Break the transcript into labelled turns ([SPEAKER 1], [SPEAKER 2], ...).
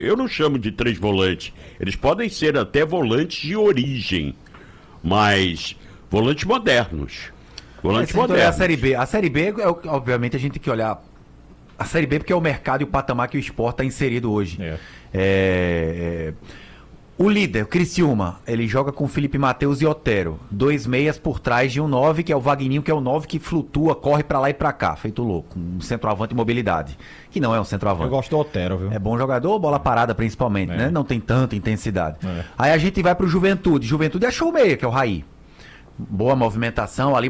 [SPEAKER 1] Eu não chamo de três volantes. Eles podem ser até volantes de origem, mas volantes modernos. Volantes
[SPEAKER 2] Se a gente olhar
[SPEAKER 1] modernos.
[SPEAKER 2] a Série B, obviamente a gente tem que olhar a Série B porque é o mercado e o patamar que o Sport está inserido hoje. O líder, o Criciúma, ele joga com Felipe Mateus e Otero. 2 meias por trás de um 9, que é o Vagninho, que é o 9 que flutua, corre pra lá e pra cá, feito louco. Um centroavante e mobilidade, que não é um centroavante.
[SPEAKER 3] Eu gosto do Otero, viu?
[SPEAKER 2] É bom jogador, bola parada principalmente, né? Não tem tanta intensidade.
[SPEAKER 3] É.
[SPEAKER 2] Aí a gente vai pro Juventude. Juventude achou o meia, que é o Raí. Boa movimentação ali.